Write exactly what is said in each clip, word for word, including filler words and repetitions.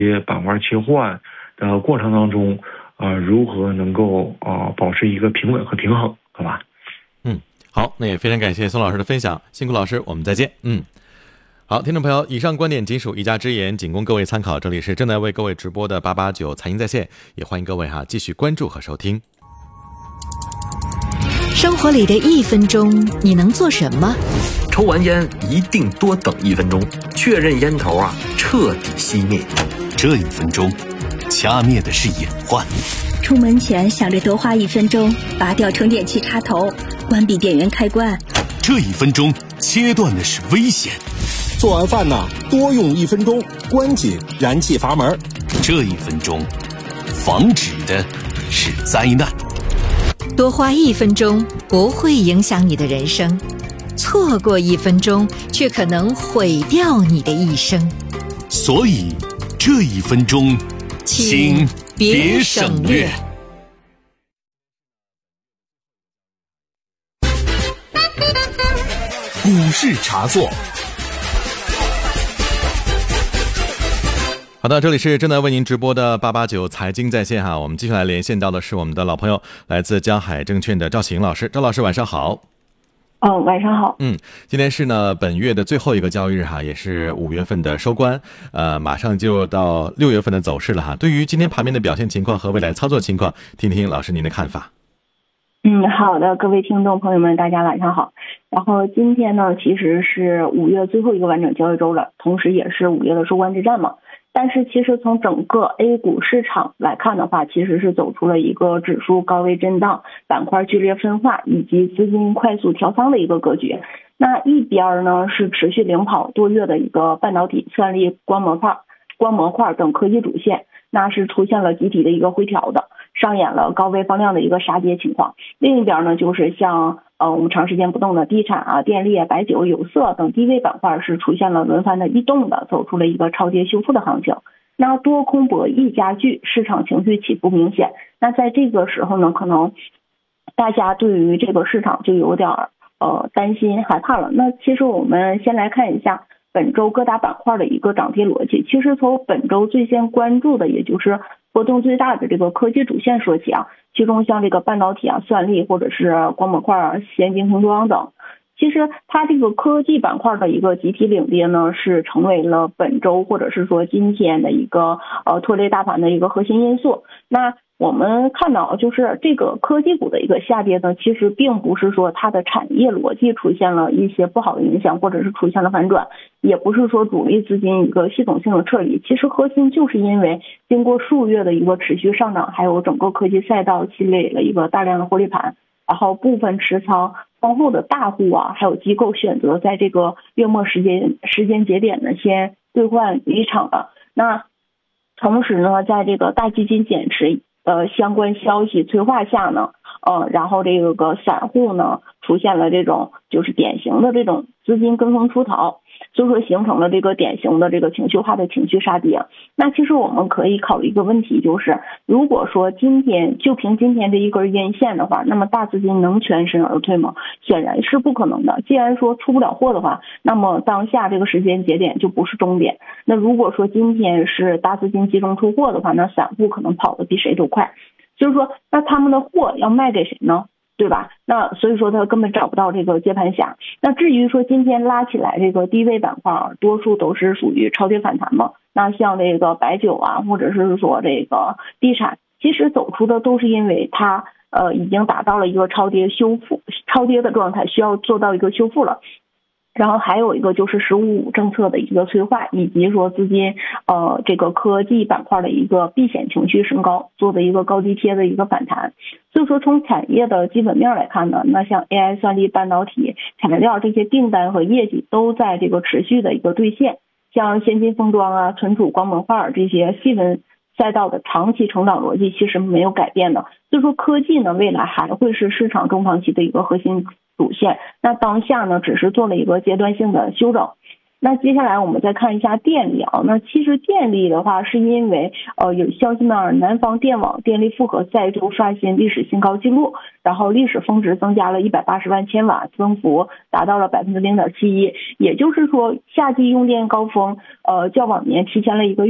些板块切换的过程当中，呃，如何能够啊、呃、保持一个平稳和平衡，好吧？ 嗯，好，那也非常感谢宋老师的分享，辛苦老师，我们再见。嗯。好，听众朋友，以上观点仅属一家之言，仅供各位参考。这里是正在为各位直播的八八九财经在线，也欢迎各位哈、啊、继续关注和收听。 生活里的一分钟，你能做什么？ 抽完烟一定多等一分钟，确认烟头啊彻底熄灭。 这一分钟，掐灭的是隐患。 出门前想着多花一分钟，拔掉充电器插头，关闭电源开关。 这一分钟，切断的是危险。 做完饭呢，多用一分钟，关紧燃气阀门。 这一分钟，防止的是灾难。 多花一分钟不会影响你的人生，错过一分钟却可能毁掉你的一生。 所以，这一分钟，请别省略。 股市茶座。 好的，这里是正在为您直播的八八九财经在线哈，我们继续来连线到的是我们的老朋友，来自江海证券的赵启颖老师。赵老师晚上好。 哦，晚上好。 嗯，今天是呢本月的最后一个交易日哈，也是五月份的收官，呃，马上就到六月份的走势了哈。对于今天盘面的表现情况和未来操作情况，听听老师您的看法。 嗯，好的，各位听众朋友们，大家晚上好。然后今天呢，其实是五月最后一个完整交易周了，同时也是五月的收官之战嘛。但是其实从整个 A 股市场来看的话，其实是走出了一个指数高位震荡、板块剧烈分化以及资金快速调仓的一个格局。那一边呢是持续领跑多月的一个半导体、算力、光模块、光模块等科技主线，那是出现了集体的一个回调的，上演了高位放量的一个杀跌情况。另一边呢，就是像呃我们长时间不动的地产啊、电力啊、白酒、有色等低位板块是出现了轮番的异动的，走出了一个超跌修复的行情。那多空博弈加剧，市场情绪起伏明显。那在这个时候呢，可能大家对于这个市场就有点呃担心害怕了。那其实我们先来看一下本周各大板块的一个涨跌逻辑。其实从本周最先关注的，也就是波动最大的这个科技主线说起啊，其中像这个半导体啊、算力或者是光模块啊、先进封装等，其实它这个科技板块的一个集体领跌呢，是成为了本周或者是说今天的一个呃拖累大盘的一个核心因素。那我们看到就是这个科技股的一个下跌呢，其实并不是说它的产业逻辑出现了一些不好的影响，或者是出现了反转，也不是说主力资金一个系统性的撤离，其实核心就是因为经过数月的一个持续上涨，还有整个科技赛道积累了一个大量的获利盘，然后部分持仓丰厚的大户啊，还有机构选择在这个月末时间时间节点呢先兑换离场了。那同时呢，在这个大基金减持呃相关消息催化下呢，呃，然后这个个散户呢出现了这种就是典型的这种资金跟风出逃，所以说形成了这个典型的这个情绪化的情绪杀跌。那其实我们可以考虑一个问题，就是如果说今天就凭今天这一根阴线的话，那么大资金能全身而退吗？显然是不可能的。既然说出不了货的话，那么当下这个时间节点就不是终点。那如果说今天是大资金集中出货的话，那散户可能跑得比谁都快。就是说，那他们的货要卖给谁呢？对吧？那所以说他根本找不到这个接盘侠。那至于说今天拉起来这个低位板块啊，多数都是属于超跌反弹嘛。那像这个白酒啊，或者是说这个地产，其实走出的都是因为它呃已经达到了一个超跌修复、超跌的状态，需要做到一个修复了。然后还有一个就是十五五政策的一个催化，以及说资金呃这个科技板块的一个避险情绪升高，做的一个高低贴的一个反弹。所以说从产业的基本面来看呢，那像 A I 算力、半导体、材料这些订单和业绩都在这个持续的一个兑现，像先进封装啊、存储、光模块这些细分赛道的长期成长逻辑其实没有改变的。所以说科技呢未来还会是市场中长期的一个核心主线，那当下呢只是做了一个阶段性的修整。那接下来我们再看一下电力啊，那其实电力的话是因为呃有消息呢，南方电网电力负荷再度刷新历史新高纪录，然后历史峰值增加了一百八十万千瓦，增幅达到了 百分之零点七一， 也就是说夏季用电高峰呃较往年提前了一个月。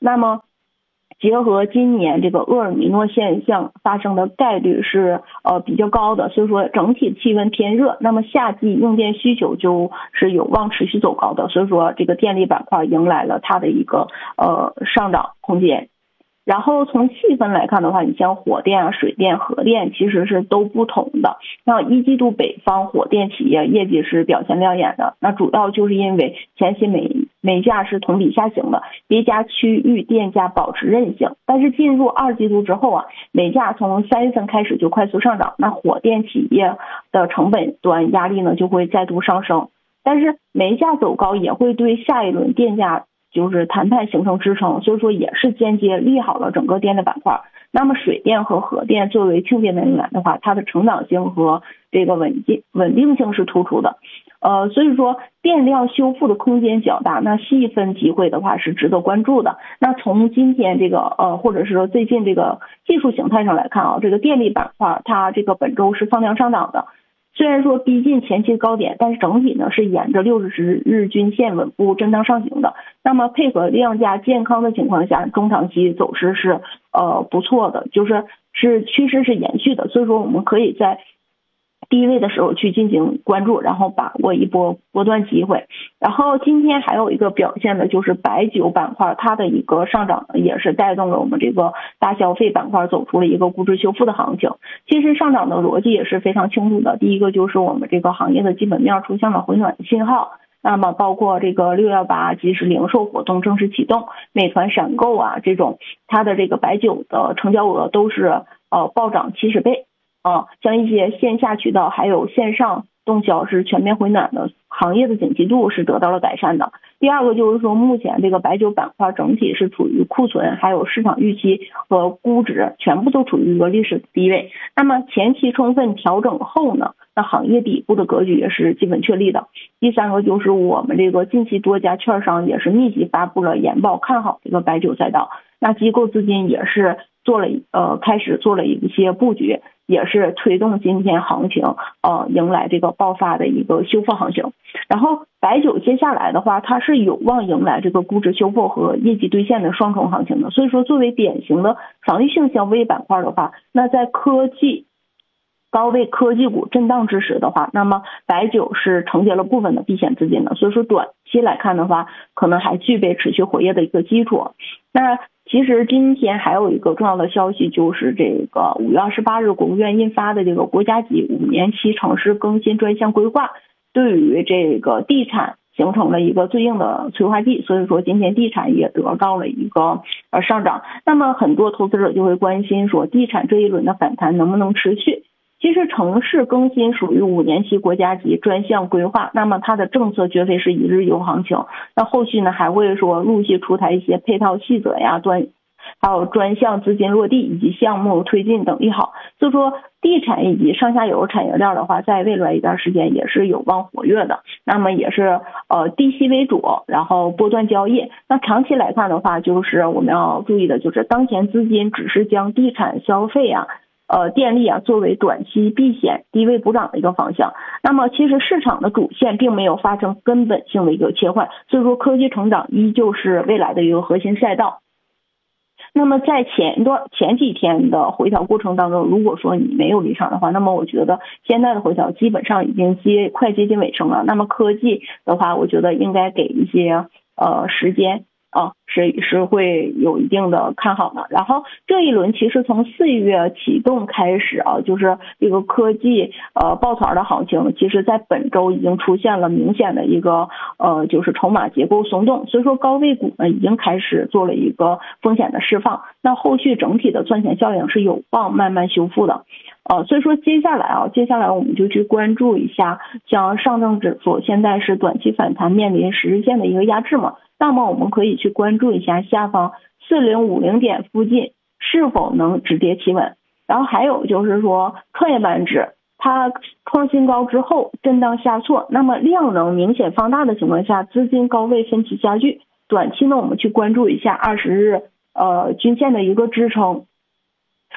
那么结合今年这个厄尔尼诺现象发生的概率是呃比较高的，所以说整体气温偏热，那么夏季用电需求就是有望持续走高的，所以说这个电力板块迎来了它的一个呃上涨空间。然后从细分来看的话，你像火电啊、水电、核电其实是都不同的。那一季度北方火电企业业绩是表现亮眼的，那主要就是因为前期煤煤价是同比下行的，叠加区域电价保持韧性。但是进入二季度之后啊，煤价从三月份开始就快速上涨，那火电企业的成本端压力呢就会再度上升。但是煤价走高也会对下一轮电价就是谈判形成支撑，所以说也是间接利好了整个电力板块。那么水电和核电作为清洁能源的话，它的成长性和这个稳定稳定性是突出的，呃，所以说电量修复的空间较大，那细分机会的话是值得关注的。那从今天这个呃，或者是说最近这个技术形态上来看啊，这个电力板块它这个本周是放量上涨的。虽然说逼近前期高点，但是整体呢是沿着六十日均线稳步震荡上行的。那么配合量价健康的情况下，中长期走势是呃不错的，就是是趋势是延续的。所以说我们可以在低位的时候去进行关注，然后把握一波波段机会。然后今天还有一个表现的就是白酒板块，它的一个上涨也是带动了我们这个大消费板块走出了一个估值修复的行情。其实上涨的逻辑也是非常清楚的，第一个就是我们这个行业的基本面出现了回暖的信号，那么包括这个六一八即时零售活动正式启动，美团闪购啊这种它的这个白酒的成交额都是呃暴涨七十倍。啊，像一些线下渠道还有线上动销是全面回暖的，行业的景气度是得到了改善的。第二个就是说，目前这个白酒板块整体是处于库存还有市场预期和估值全部都处于一个历史低位。那么前期充分调整后呢，那行业底部的格局也是基本确立的。第三个就是我们这个近期多家券商也是密集发布了研报，看好这个白酒赛道。那机构资金也是做了呃开始做了一些布局，也是推动今天行情呃迎来这个爆发的一个修复行情。然后白酒接下来的话，它是有望迎来这个估值修复和业绩兑现的双重行情的。所以说作为典型的防御性消费板块的话，那在科技高位科技股震荡之时的话，那么白酒是承接了部分的避险资金的，所以说短期来看的话，可能还具备持续活跃的一个基础。那其实今天还有一个重要的消息，就是这个五月二十八日国务院印发的这个国家级五年期城市更新专项规划，对于这个地产形成了一个对应的催化剂，所以说今天地产也得到了一个呃上涨。那么很多投资者就会关心说，地产这一轮的反弹能不能持续？其实城市更新属于五年期国家级专项规划，那么它的政策绝非是一日游行情。那后续呢还会说陆续出台一些配套细则呀，专还有专项资金落地以及项目推进等利好。所以说地产以及上下游产业链的话，在未来一段时间也是有望活跃的。那么也是呃低息为主，然后波段交易。那长期来看的话，就是我们要注意的就是当前资金只是将地产消费啊呃，电力啊作为短期避险低位补涨的一个方向。那么其实市场的主线并没有发生根本性的一个切换，所以说科技成长依旧是未来的一个核心赛道。那么在前一段前几天的回调过程当中，如果说你没有离场的话，那么我觉得现在的回调基本上已经接快接近尾声了。那么科技的话，我觉得应该给一些呃时间啊，是是会有一定的看好的。然后这一轮其实从四月启动开始啊，就是这个科技呃抱团的行情，其实在本周已经出现了明显的一个呃就是筹码结构松动，所以说高位股呢已经开始做了一个风险的释放，那后续整体的赚钱效应是有望慢慢修复的。呃，所以说接下来啊，接下来我们就去关注一下，像上证指数现在是短期反弹面临十日线的一个压制嘛，那么我们可以去关注一下下方四零五零点附近是否能止跌企稳。然后还有就是说创业板指它创新高之后震荡下挫，那么量能明显放大的情况下，资金高位分歧加剧，短期呢我们去关注一下二十日呃均线的一个支撑。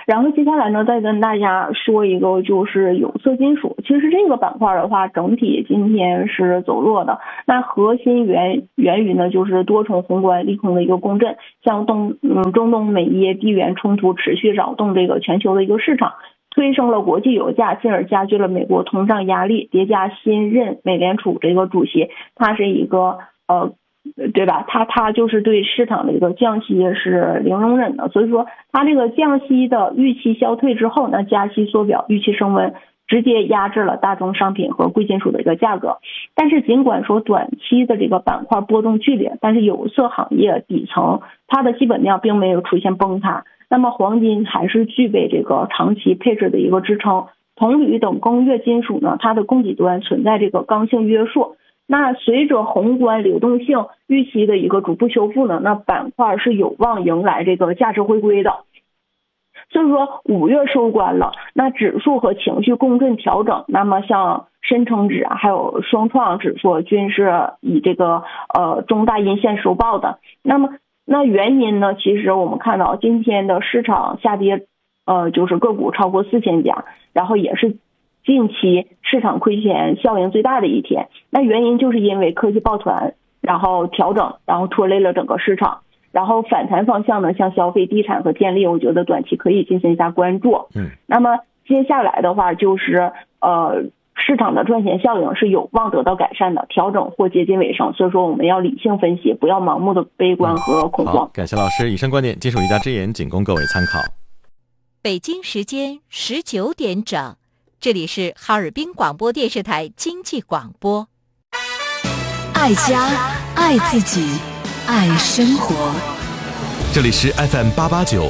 然后接下来呢，再跟大家说一个就是有色金属。其实这个板块的话，整体今天是走弱的。那核心源源于呢，就是多重宏观利空的一个共振，像东嗯中东美耶地缘冲突持续扰动这个全球的一个市场，推升了国际油价，进而加剧了美国通胀压力。叠加新任美联储这个主席，他是一个呃。对吧？他他就是对市场的一个降息是零容忍的，所以说他这个降息的预期消退之后呢，加息缩表，预期升温，直接压制了大宗商品和贵金属的一个价格。但是尽管说短期的这个板块波动剧烈，但是有色行业底层它的基本面并没有出现崩塌，那么黄金还是具备这个长期配置的一个支撑。铜铝等工业金属呢，它的供给端存在这个刚性约束。那随着宏观流动性预期的一个逐步修复呢，那板块是有望迎来这个价值回归的。所以说五月收官了，那指数和情绪共振调整，那么像深成指啊，还有双创指数均是以这个呃中大阴线收报的。那么那原因呢，其实我们看到今天的市场下跌，呃就是个股超过四千家，然后也是近期市场亏钱效应最大的一天。那原因就是因为科技抱团，然后调整，然后拖累了整个市场。然后反弹方向呢，像消费、地产和电力，我觉得短期可以进行一下关注。 嗯， 那么接下来的话就是呃市场的赚钱效应是有望得到改善的，调整或接近尾声。所以说我们要理性分析，不要盲目的悲观和恐慌。 好，感谢老师，以上观点仅属一家之言，仅供各位参考。 北京时间十九点整，这里是哈尔滨广播电视台经济广播。 爱家，爱自己，爱生活。 这里是 F M 八八九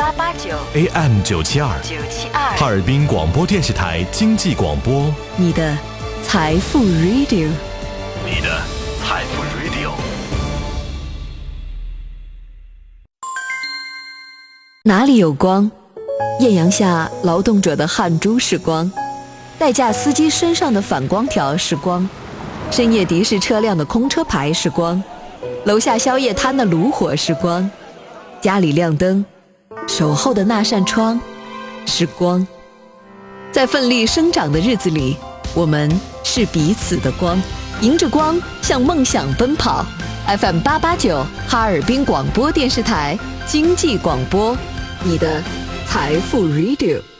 A M 九七二哈尔滨广播电视台经济广播， 你的财富 Radio， 你的财富 Radio。 哪里有光？艳阳下劳动者的汗珠是光，代驾司机身上的反光条是光，深夜的士车辆的空车牌是光，楼下宵夜摊的炉火是光，家里亮灯，守候的那扇窗是光。在奋力生长的日子里，我们是彼此的光，迎着光向梦想奔跑。 F M 八八九哈尔滨广播电视台经济广播，你的财富 Radio。